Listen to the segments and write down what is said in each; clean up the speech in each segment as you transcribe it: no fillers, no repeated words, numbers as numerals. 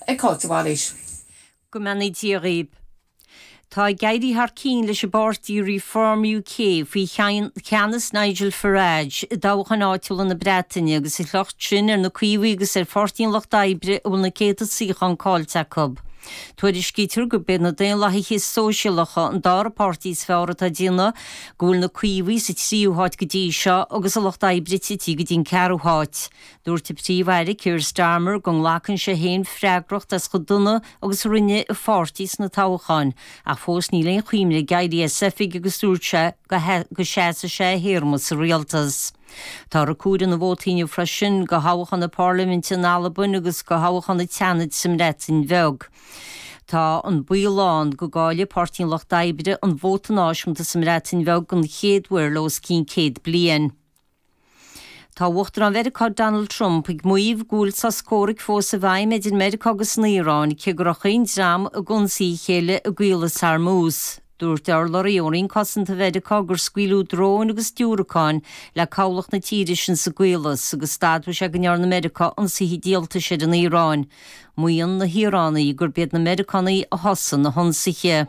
Cótaháis. Go manaí tíoríb. Tá gairí thar cín leis a bártaí Reform UK fhí cheannas Nigel Farage dáchan áitiúil na Breataine agus i chlocht sin ar na cuíomh agus ar 14 locht daibre bhfuil na céad síchan cáilte cub. Tuaidir scítear go bead na daon laithí sóisialacha an dar pártaí sfeara tá dína gúil na cuíomh sa tríúháit go dtí seo agus a locht daibre títí go dtín cearúháit. Dúirt príomhhaire Keir Starmer gon lachan sé héin freagracht as go duna agus rinne a fórtís na táchain a fós níléon chuimre gairí sefig agus dúirte go séasa sé héirmas rialtas. Tá a cúdan na bhótaíine freisin go háchan na Parliament in Alban agus go háchan na teanad simretin bheg. Tá an buileán go gáile pártaín locht daibre an bhótan áisiúnta simretin bheg an chéadhuiir los cín céad bliain. Tá bhachtar an Mheiriceá Donald Trump ag muomh gúil sa scóric fós a bhaim idir Mheiriceá agus na Iorán ce grochain drám a gunsaí chéile a ghuilas Sarmús. Dúirt ar loríorín cosanta Mheiriceá gur scuilú drón agus dúracáin le cálacht na tíirisin sa ghuilas agus stadú se gnear na Mheiriceá an sihí díalta siad in Iorán. Muíon na Hiránaí gur bead na Meiriceánaí a hosan na honsaige.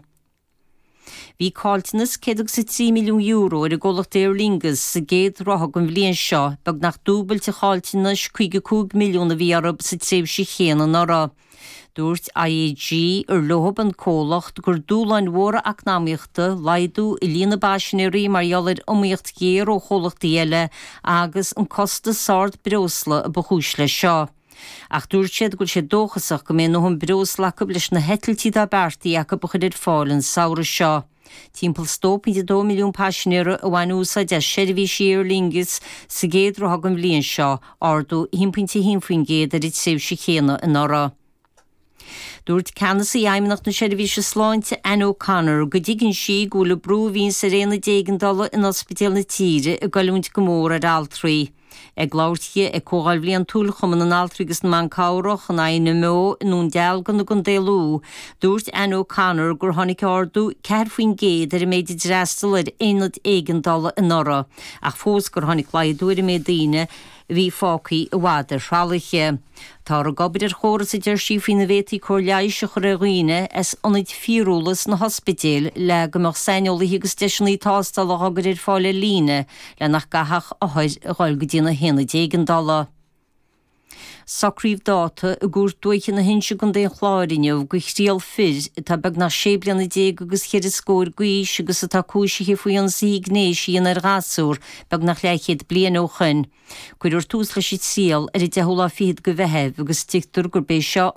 Bhí cáiltenas 103 milliún euro ar a ggólacht éirlingas sa géad rothag an bhliain seo bag nach dúbailte cáiltenas 52 milliún a bhí arab sa tréimhsí chéan an ora. Dúirt IAG ar lothab an cólacht gur dúlainn mhóra eacnamaíochta laidú i líana baisinéirí mar dheallir iomaíocht géar ó cholacht eile agus an costa sard breosla a bachúis le seo. Ach dúirt siad goil sé dóchasach go mé nóhan breos lacab leis na hetiltí dá beartaí ach a buchaidir fáilin saoire seo. Timppel 2.2 milliún paisinéire a bhain úsa de seirbhí éirlingas sa géad rothag an bhliain seo ardú 1.1 faoin géad ar it séimhsí chéana in ora. Dúirt ceannas í aimimnach na seirbhí se sláinte Ann O'Connor go dtígann si gúla brú hín sa réna $10 in ospidéal na tíre a goilúint go mór ar altraí. Ag láirthe ag cógáil bblion túlchaman an altraígus na man cáireach an aine mó nún dealgan na gon déalú. Dúirt Ann O'Connor gur tháinig ardú ceir faoin géad ar a méid dreastal ar $1 in ora ach fós gur tháinig laidú ar a méid daoine bhí fácaí a bhádar shrálache. Tá a gobidir chóras a deir sí faoin na bhétaí cóirleise chu réghine as ionid fiúlas na hospidéal le go mar seinolaí agus deisinaí tástal a thugad ar fáile líne le nach gathach a gháil go dtíana héna $10. Sacríomh dáta a gúirt dúiche na hinse gon déon chláirineh go chríal fir tá bag na séblianna déag agus chéad scóir guís agus atá cúisithe faoi an signéisí an ar gasúr bag nach leichéad blian ó chun. Cuidir tús leis siad síal ar i dethúla fiad go bheitheamh agus tichtúr gur bé seo